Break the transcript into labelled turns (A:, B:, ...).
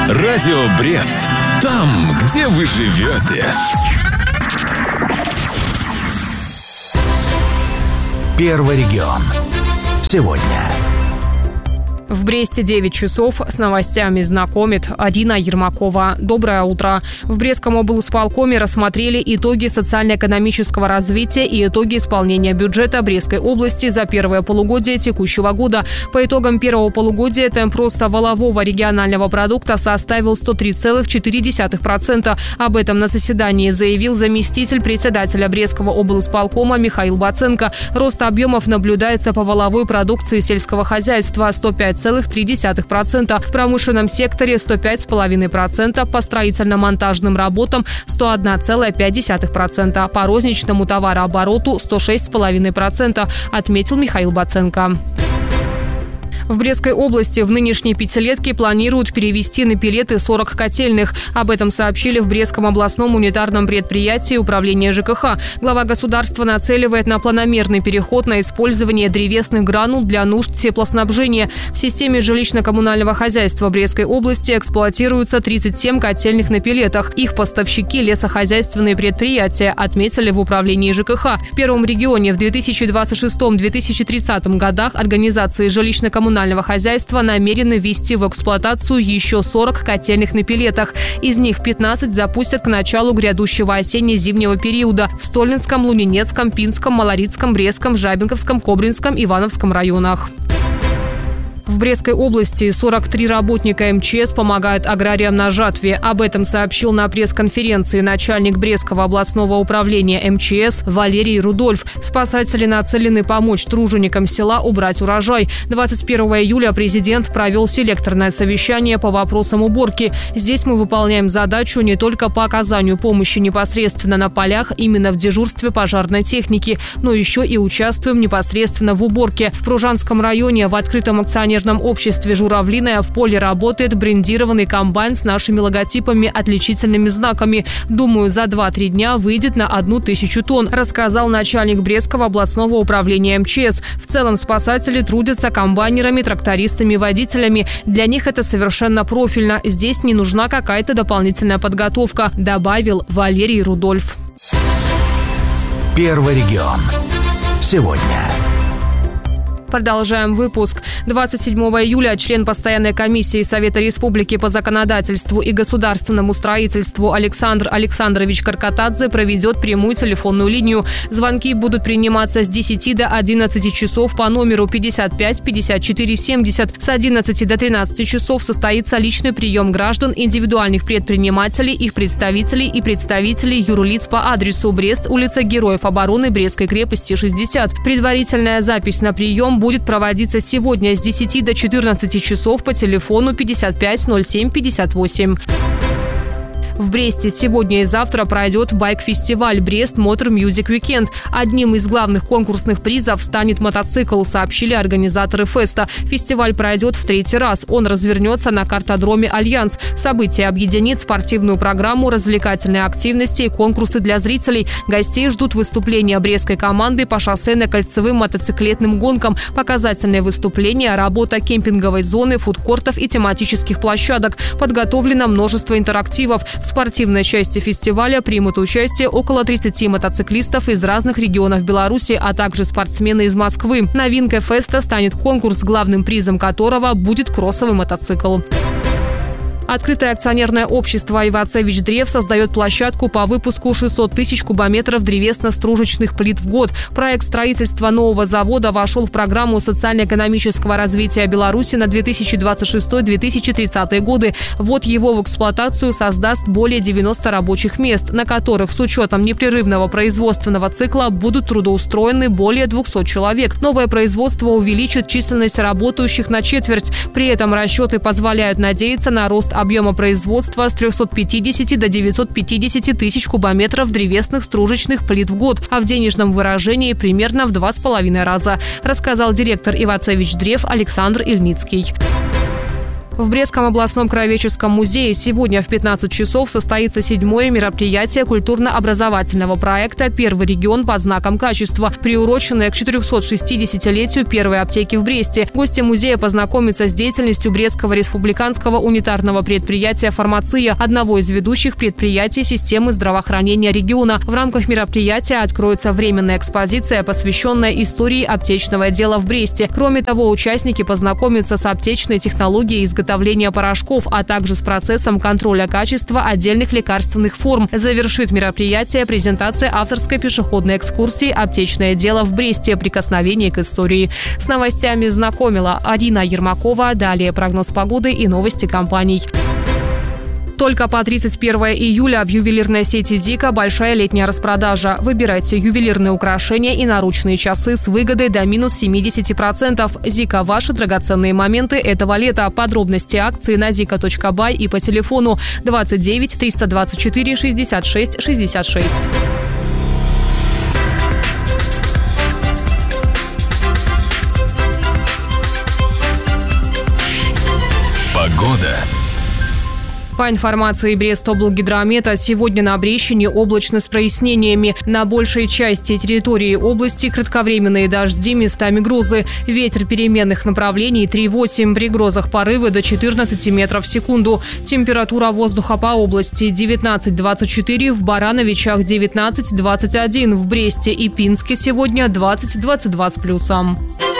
A: Радио Брест. Там, где вы живете.
B: Первый регион. Сегодня.
C: В Бресте 9 часов. С новостями знакомит Арина Ермакова. Доброе утро. В Брестском облсполкоме рассмотрели итоги социально-экономического развития и итоги исполнения бюджета Брестской области за первое полугодие текущего года. По итогам первого полугодия темп роста валового регионального продукта составил 103,4%. Об этом на заседании заявил заместитель председателя Брестского облсполкома Михаил Баценко. Рост объемов наблюдается по валовой продукции сельского хозяйства 105,3%, в промышленном секторе 105,5%, по строительно-монтажным работам 101,5%, по розничному товарообороту 106,5%, отметил Михаил Баценко. В Брестской области в нынешней пятилетке планируют перевести на пеллеты 40 котельных. Об этом сообщили в Брестском областном унитарном предприятии управления ЖКХ. Глава государства нацеливает на планомерный переход на использование древесных гранул для нужд теплоснабжения. В системе жилищно-коммунального хозяйства Брестской области эксплуатируются 37 котельных на пеллетах. Их поставщики – лесохозяйственные предприятия, отметили в управлении ЖКХ. В первом регионе в 2026-2030 годах организации жилищно-коммунального хозяйства намерены ввести в эксплуатацию еще 40 котельных на пеллетах. Из них 15 запустят к началу грядущего осенне-зимнего периода в Столинском, Лунинецком, Пинском, Малорицком, Брестском, Жабинковском, Кобринском, Ивановском районах. В Брестской области 43 работника МЧС помогают аграриям на жатве. Об этом сообщил на пресс-конференции начальник Брестского областного управления МЧС Валерий Рудольф. Спасатели нацелены помочь труженикам села убрать урожай. 21 июля президент провел селекторное совещание по вопросам уборки. Здесь мы выполняем задачу не только по оказанию помощи непосредственно на полях, именно в дежурстве пожарной техники, но еще и участвуем непосредственно в уборке. В Пружанском районе в открытом акционерном обществе «Журавлиное» в поле работает брендированный комбайн с нашими логотипами, отличительными знаками. Думаю, за 2-3 дня выйдет на 1000 тонн, рассказал начальник Брестского областного управления МЧС. В целом спасатели трудятся комбайнерами, трактористами, водителями. Для них это совершенно профильно. Здесь не нужна какая-то дополнительная подготовка, добавил Валерий Рудольф.
B: Первый регион. Сегодня.
C: Продолжаем выпуск. 27 июля член постоянной комиссии Совета Республики по законодательству и государственному строительству Александр Александрович Каркатадзе проведет прямую телефонную линию. Звонки будут приниматься с 10 до 11 часов по номеру 55 54 70. С 11 до 13 часов состоится личный прием граждан, индивидуальных предпринимателей, их представителей и представителей юрлиц по адресу Брест, улица Героев обороны Брестской крепости, 60. Предварительная запись на прием будет проводиться сегодня с 10 до 14 часов по телефону 55 07 58. В Бресте сегодня и завтра пройдет байк-фестиваль «Брест Мотор Мьюзик Уикенд». Одним из главных конкурсных призов станет мотоцикл, сообщили организаторы феста. Фестиваль пройдет в 3-й раз. Он развернется на картодроме «Альянс». Событие объединит спортивную программу, развлекательные активности и конкурсы для зрителей. Гостей ждут выступления брестской команды по шоссейно-кольцевым мотоциклетным гонкам, показательные выступления, работа кемпинговой зоны, фудкортов и тематических площадок. Подготовлено множество интерактивов. В спортивной части фестиваля примут участие около 30 мотоциклистов из разных регионов Беларуси, а также спортсмены из Москвы. Новинкой феста станет конкурс, главным призом которого будет кроссовый мотоцикл. Открытое акционерное общество «Ивацевич Древ» создает площадку по выпуску 600 тысяч кубометров древесно-стружечных плит в год. Проект строительства нового завода вошел в программу социально-экономического развития Беларуси на 2026-2030 годы. Ввод его в эксплуатацию создаст более 90 рабочих мест, на которых с учетом непрерывного производственного цикла будут трудоустроены более 200 человек. Новое производство увеличит численность работающих на четверть. При этом расчеты позволяют надеяться на рост объема производства с 350 до 950 тысяч кубометров древесных стружечных плит в год, а в денежном выражении примерно в 2,5 раза, рассказал директор Ивацевич Древ Александр Ильницкий. В Брестском областном краеведческом музее сегодня в 15 часов состоится 7-е мероприятие культурно-образовательного проекта «Первый регион под знаком качества», приуроченное к 460-летию первой аптеки в Бресте. Гости музея познакомятся с деятельностью Брестского республиканского унитарного предприятия «Фармация», одного из ведущих предприятий системы здравоохранения региона. В рамках мероприятия откроется временная экспозиция, посвященная истории аптечного дела в Бресте. Кроме того, участники познакомятся с аптечной технологией изготовления порошков, а также с процессом контроля качества отдельных лекарственных форм. Завершит мероприятие презентация авторской пешеходной экскурсии «Аптечное дело в Бресте. Прикосновение к истории». С новостями знакомила Арина Ермакова. Далее прогноз погоды и новости компаний. Только по 31 июля в ювелирной сети «Зика» большая летняя распродажа. Выбирайте ювелирные украшения и наручные часы с выгодой до минус 70%. «Зика» – ваши драгоценные моменты этого лета. Подробности акции на zika.by и по телефону 29 324 66 66.
A: Погода.
C: По информации Брестоблгидромета, сегодня на Брещине облачно с прояснениями. На большей части территории области кратковременные дожди, местами грозы. Ветер переменных направлений 3,8, при грозах порывы до 14 метров в секунду. Температура воздуха по области 19-24, в Барановичах 19-21, в Бресте и Пинске сегодня 20-22 с плюсом.